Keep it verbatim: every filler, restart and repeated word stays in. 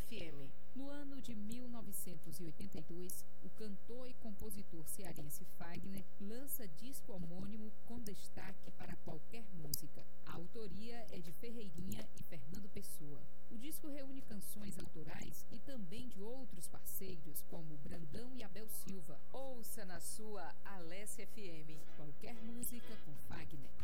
F M. No ano de mil novecentos e oitenta e dois, o cantor e compositor cearense Fagner lança disco homônimo com destaque para qualquer música. A autoria é de Ferreirinha e Fernando Pessoa. O disco reúne canções autorais e também de outros parceiros como Brandão e Abel Silva. Ouça na sua Alessia F M. Qualquer música com Fagner.